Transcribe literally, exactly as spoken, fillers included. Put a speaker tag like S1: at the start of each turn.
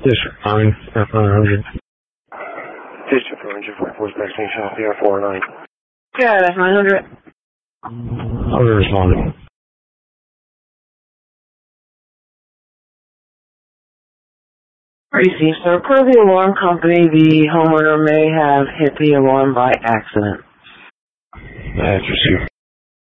S1: District nine, F nine hundred.
S2: District nine hundred, four four Station, P R four nine.
S3: Yeah, that's nine hundred.
S1: I'll be responding.
S3: Receive, sir. Per the alarm company, the homeowner may have hit the alarm by accident.
S1: That's received.